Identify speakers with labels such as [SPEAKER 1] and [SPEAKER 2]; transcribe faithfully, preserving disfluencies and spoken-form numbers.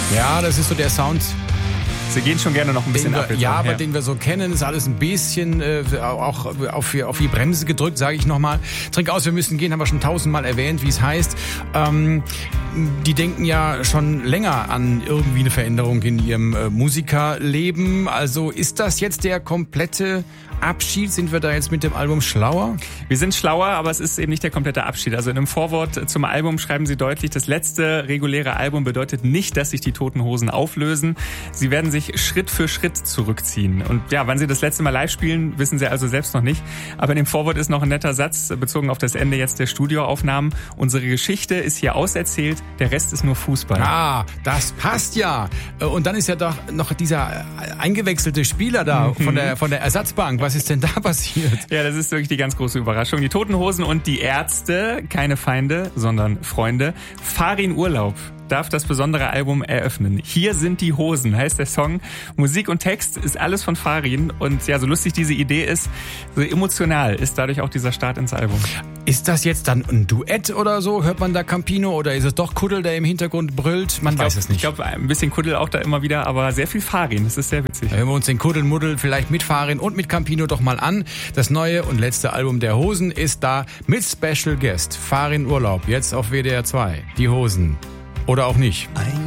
[SPEAKER 1] Ja, das ist so der Sound.
[SPEAKER 2] Sie gehen schon gerne noch ein bisschen
[SPEAKER 1] wir,
[SPEAKER 2] ab.
[SPEAKER 1] Ja, aber den wir so kennen, ist alles ein bisschen äh, auch auf, auf die Bremse gedrückt, sage ich nochmal. Trink aus, wir müssen gehen, haben wir schon tausendmal erwähnt, wie es heißt. Ähm, die denken ja schon länger an irgendwie eine Veränderung in ihrem äh, Musikerleben. Also ist das jetzt der komplette Abschied? Sind wir da jetzt mit dem Album schlauer?
[SPEAKER 2] Wir sind schlauer, aber es ist eben nicht der komplette Abschied. Also in einem Vorwort zum Album schreiben sie deutlich, das letzte reguläre Album bedeutet nicht, dass sich die Toten Hosen auflösen. Sie werden sich Schritt für Schritt zurückziehen. Und ja, wann sie das letzte Mal live spielen, wissen sie also selbst noch nicht. Aber in dem Vorwort ist noch ein netter Satz, bezogen auf das Ende jetzt der Studioaufnahmen. Unsere Geschichte ist hier auserzählt, der Rest ist nur Fußball.
[SPEAKER 1] Ah, das passt ja. Und dann ist ja doch noch dieser eingewechselte Spieler da von der, von der Ersatzbank. Was ist denn da passiert?
[SPEAKER 2] Ja, das ist wirklich die ganz große Überraschung. Die Toten Hosen und die Ärzte, keine Feinde, sondern Freunde, fahren in Urlaub. Darf das besondere Album eröffnen. Hier sind die Hosen, heißt der Song. Musik und Text ist alles von Farin. Und ja, so lustig diese Idee ist, so emotional ist dadurch auch dieser Start ins Album.
[SPEAKER 1] Ist das jetzt dann ein Duett oder so? Hört man da Campino oder ist es doch Kuddel, der im Hintergrund brüllt? Man
[SPEAKER 2] ich glaub,
[SPEAKER 1] weiß es nicht.
[SPEAKER 2] Ich glaube, ein bisschen Kuddel auch da immer wieder, aber sehr viel Farin. Das ist sehr witzig.
[SPEAKER 1] Hören wir uns den Kuddelmuddel vielleicht mit Farin und mit Campino doch mal an. Das neue und letzte Album der Hosen ist da mit Special Guest. Farin Urlaub, jetzt auf W D R zwei. Die Hosen. Oder auch nicht.